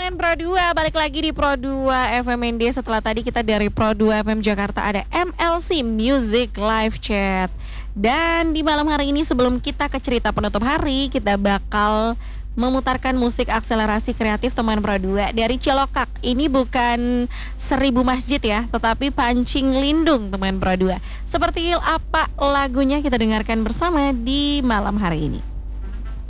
teman Pro 2, balik lagi di Pro 2 FMND. Setelah tadi kita dari Pro 2 FM Jakarta ada MLC Music Live Chat. Dan di malam hari ini sebelum kita ke cerita penutup hari, kita bakal memutarkan musik akselerasi kreatif teman Pro 2 dari Cilokak. Ini bukan 1000 masjid ya, tetapi Pancing Lindung teman Pro 2. Seperti apa lagunya kita dengarkan bersama di malam hari ini.